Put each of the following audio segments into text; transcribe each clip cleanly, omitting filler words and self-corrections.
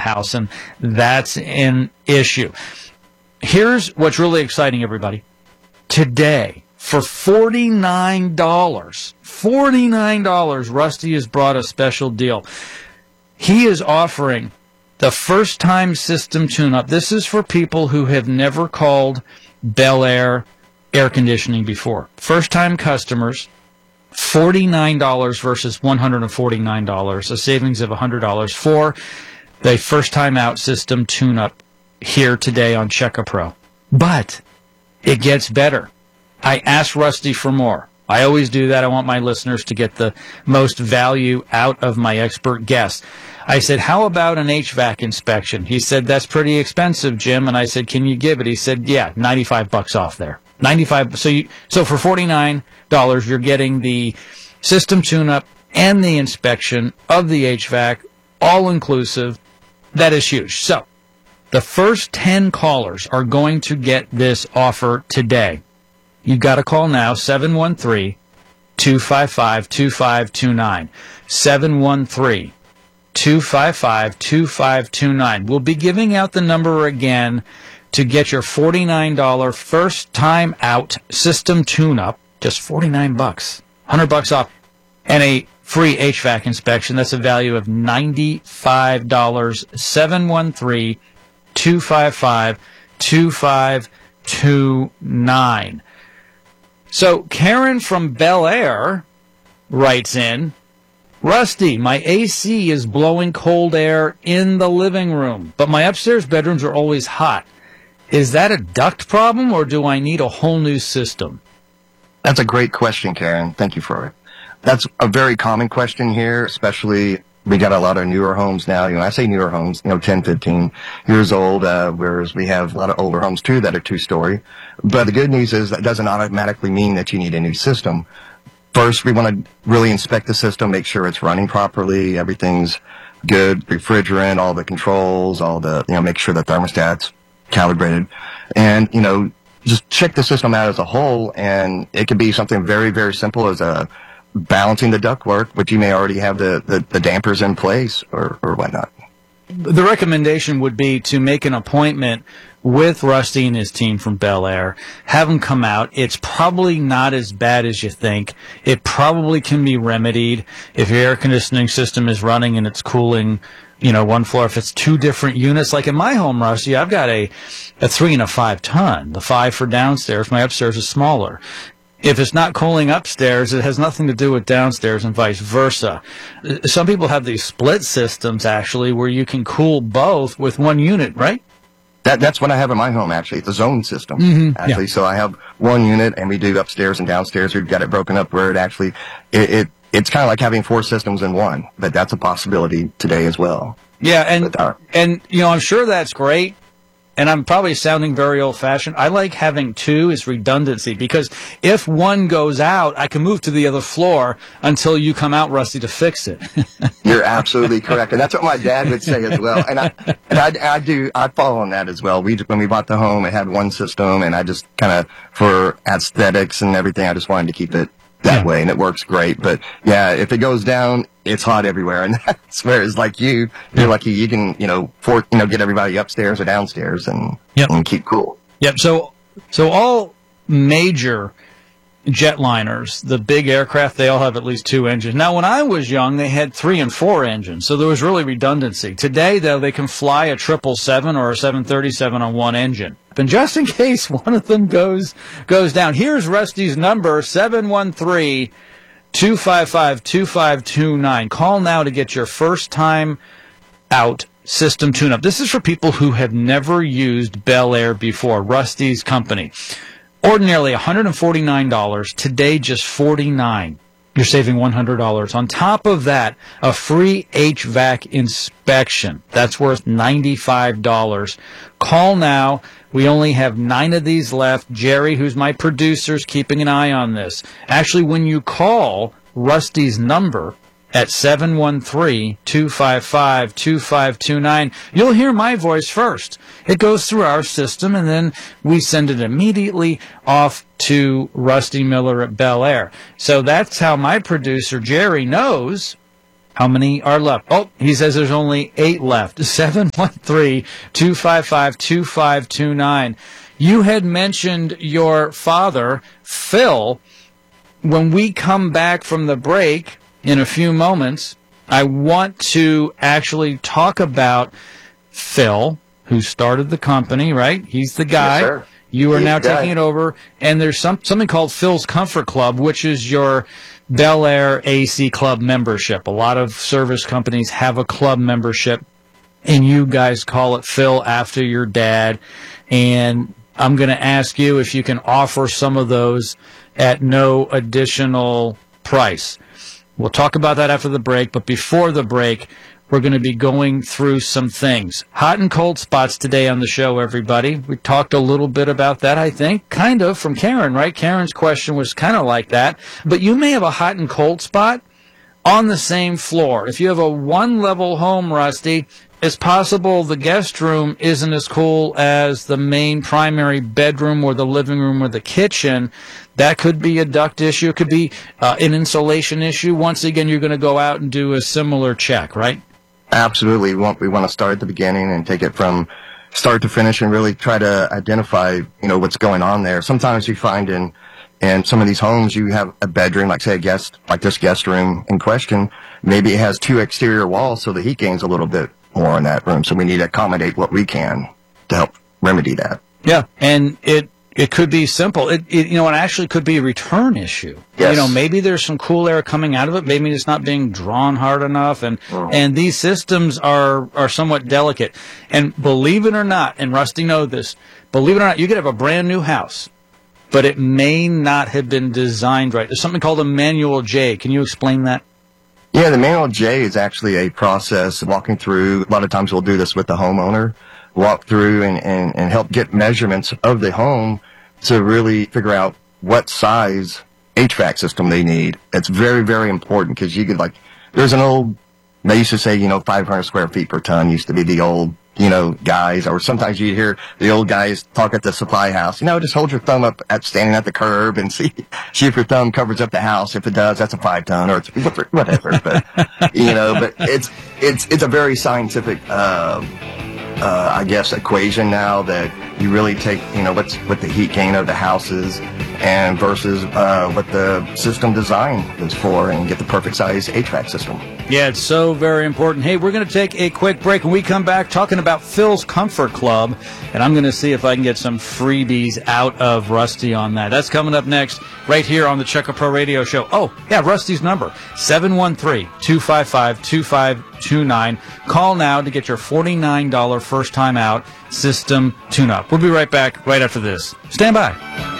house, and that's an issue. Here's what's really exciting, everybody. Today, for $49, Rusty has brought a special deal. He is offering the first-time system tune-up. This is for people who have never called Bel Air air conditioning before. First-time customers, $49 versus $149, a savings of $100 for the first-time out system tune-up here today on Check-A-Pro. But it gets better. I asked Rusty for more. I always do that. I want my listeners to get the most value out of my expert guests. I said, how about an HVAC inspection? He said, that's pretty expensive, Jim. And I said, can you give it? He said, yeah, $95 off there. 95. So for $49, you're getting the system tune-up and the inspection of the HVAC, all inclusive. That is huge. So the first 10 callers are going to get this offer today. You've got to call now, 713-255-2529. 713-255-2529. We'll be giving out the number again to get your $49 first time out system tune-up, just $49, $100 off, and a free HVAC inspection. That's a value of $95. 713-255-2529. So Karen from Bel Air writes in, Rusty, my AC is blowing cold air in the living room, but my upstairs bedrooms are always hot. Is that a duct problem, or do I need a whole new system? That's a great question, Karen. Thank you for it. That's a very common question here, especially we got a lot of newer homes now. I say newer homes, 10, 15 years old, whereas we have a lot of older homes too that are two-story. But the good news is that doesn't automatically mean that you need a new system. First, we want to really inspect the system, make sure it's running properly, everything's good, refrigerant, all the controls, all the, make sure the thermostat's calibrated. And, just check the system out as a whole, and it could be something very, very simple as balancing the ductwork, but you may already have the dampers in place or whatnot. The recommendation would be to make an appointment with Rusty and his team from Bel Air. Have them come out. It's probably not as bad as you think. It probably can be remedied if your air conditioning system is running and it's cooling, one floor. If it's two different units, like in my home, Rusty, I've got a 3 and a 5 ton. The 5 for downstairs. My upstairs is smaller. If it's not cooling upstairs, it has nothing to do with downstairs and vice versa. Some people have these split systems, actually, where you can cool both with one unit, right? That's what I have in my home, actually. It's a zone system, actually. Yeah. So I have one unit, and we do upstairs and downstairs. We've got it broken up where it actually, it's kind of like having 4 systems in one, but that's a possibility today as well. Yeah, and I'm sure that's great. And I'm probably sounding very old-fashioned. I like having 2 as redundancy, because if one goes out, I can move to the other floor until you come out, Rusty, to fix it. You're absolutely correct. And that's what my dad would say as well. And I follow on that as well. When we bought the home, it had one system, and I just kind of, for aesthetics and everything, I just wanted to keep it that way, and it works great. But yeah, if it goes down, it's hot everywhere, and that's where it's like you're lucky you can get everybody upstairs or downstairs and keep cool. Yep. So all major jetliners, the big aircraft, they all have at least 2 engines. Now, when I was young, they had 3 and 4 engines, so there was really redundancy. Today, though, they can fly a 777 or a 737 on one engine. And just in case one of them goes down, here's Rusty's number, 713-255-2529. Call now to get your first time out system tune-up. This is for people who have never used Bel Air before, Rusty's company. Ordinarily $149, today just $49. You're saving $100. On top of that, a free HVAC inspection. That's worth $95. Call now. We only have 9 of these left. Jerry, who's my producer, is keeping an eye on this. Actually, when you call Rusty's number at 713-255-2529, you'll hear my voice first. It goes through our system, and then we send it immediately off to Rusty Miller at Bel Air. So that's how my producer, Jerry, knows How many are left? Oh, he says there's only 8 left. 713-255-2529. You had mentioned your father, Phil. When we come back from the break in a few moments, I want to actually talk about Phil, who started the company, right? He's the guy. Yes, sir. You are He's now the guy. taking it over, and there's something called Phil's Comfort Club, which is your Bel Air AC Club membership. A lot of service companies have a club membership, and you guys call it Phil after your dad. And I'm going to ask you if you can offer some of those at no additional price. We'll talk about that after the break, but before the break, we're going to be going through some things. Hot and cold spots today on the show, everybody. We talked a little bit about that, I think, kind of from Karen, right? Karen's question was kind of like that. But you may have a hot and cold spot on the same floor. If you have a one-level home, Rusty, it's possible the guest room isn't as cool as the main primary bedroom or the living room or the kitchen. That could be a duct issue. It could be an insulation issue. Once again, you're going to go out and do a similar check, right? Absolutely. We want to start at the beginning and take it from start to finish and really try to identify, what's going on there. Sometimes you find in some of these homes, you have a bedroom, like say like this guest room in question, maybe it has 2 exterior walls, so the heat gains a little bit more in that room. So we need to accommodate what we can to help remedy that. Yeah. And it could be simple. It actually could be a return issue. Yes. Maybe there's some cool air coming out of it. Maybe it's not being drawn hard enough. And these systems are somewhat delicate. And believe it or not, and Rusty knows this, believe it or not, you could have a brand new house, but it may not have been designed right. There's something called a manual J. Can you explain that? Yeah, the manual J is actually a process walking through. A lot of times we'll do this with the homeowner, walk through and help get measurements of the home to really figure out what size HVAC system they need. It's very, very important because you could there's an old, they used to say, 500 square feet per ton used to be the old, guys, or sometimes you hear the old guys talk at the supply house, just hold your thumb up at standing at the curb and see if your thumb covers up the house. If it does, that's a 5 ton or it's whatever. But, but it's a very scientific, I guess, equation now that you really take, what the heat gain of the house is and versus what the system design is for and get the perfect size HVAC system. Yeah, it's so very important. Hey, we're going to take a quick break. When we come back, talking about Phil's Comfort Club, and I'm going to see if I can get some freebies out of Rusty on that. That's coming up next, right here on the Checka Pro Radio Show. Oh, yeah, Rusty's number, 713-255-2529. Call now to get your $49 first-time out system tune-up. We'll be right back right after this. Stand by.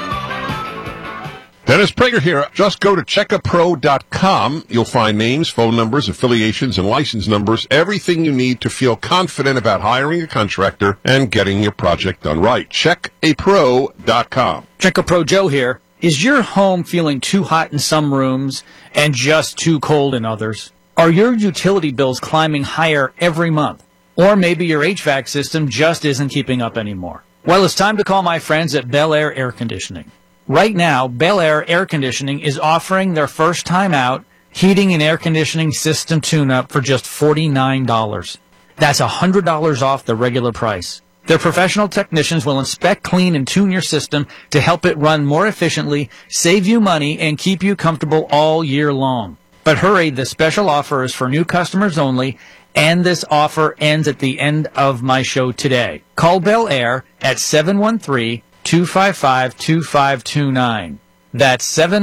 Dennis Prager here. Just go to checkapro.com. You'll find names, phone numbers, affiliations, and license numbers, everything you need to feel confident about hiring a contractor and getting your project done right. Checkapro.com. Checka Pro Joe here. Is your home feeling too hot in some rooms and just too cold in others? Are your utility bills climbing higher every month? Or maybe your HVAC system just isn't keeping up anymore? Well, it's time to call my friends at Bel Air Air Conditioning. Right now, Bel Air Air Conditioning is offering their first time out heating and air conditioning system tune-up for just $49. That's $100 off the regular price. Their professional technicians will inspect, clean, and tune your system to help it run more efficiently, save you money, and keep you comfortable all year long. But hurry, the special offer is for new customers only, and this offer ends at the end of my show today. Call Bel Air at 713-255-2529. That's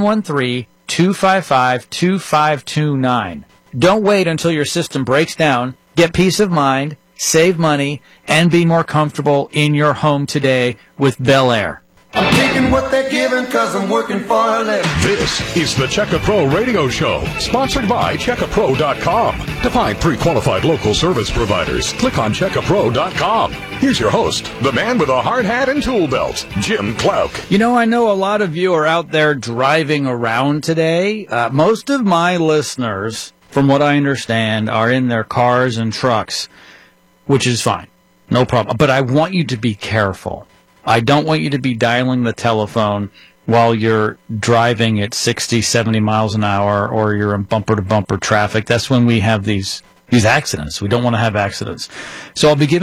713-255-2529. Don't wait until your system breaks down. Get peace of mind, save money, and be more comfortable in your home today with Bel Air. I'm taking what they're giving because I'm working for a living. This is the Checka Pro Radio Show, sponsored by CheckaPro.com. To find pre-qualified local service providers, click on CheckaPro.com. Here's your host, the man with a hard hat and tool belt, Jim Clouk. I know a lot of you are out there driving around today. Most of my listeners, from what I understand, are in their cars and trucks, which is fine. No problem. But I want you to be careful. I don't want you to be dialing the telephone while you're driving at 60, 70 miles an hour, or you're in bumper-to-bumper traffic. That's when we have these accidents. We don't want to have accidents. So I'll be giving